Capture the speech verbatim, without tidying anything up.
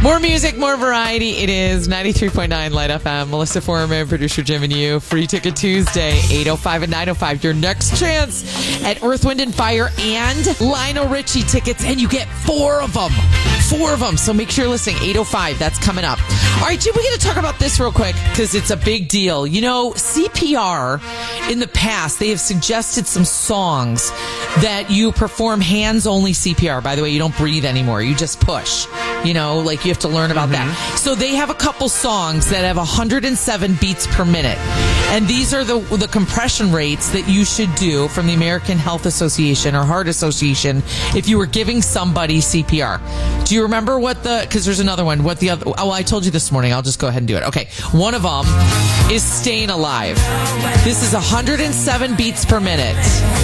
More music, more variety. It is ninety-three point nine Light F M. Melissa Foreman, producer Jim and you. Free Ticket Tuesday, eight oh five and nine oh five. Your next chance at Earth, Wind, and Fire and Lionel Richie tickets, and you get four of them. Four of them. So make sure you're listening. eight oh five. That's coming up. All right, Jim, we're going to talk about this real quick because it's a big deal. You know, C P R, in the past, they have suggested some songs that you perform hands-only C P R. By the way, you don't breathe anymore. You just push. You know, like you have to learn about mm-hmm. that. So they have a couple songs that have one hundred seven beats per minute. And these are the the compression rates that you should do from the American Health Association or Heart Association if you were giving somebody C P R. Do you remember what the, because there's another one, what the other, oh, I told you this morning. I'll just go ahead and do it. Okay. One of them is Staying Alive. This is one hundred seven beats per minute.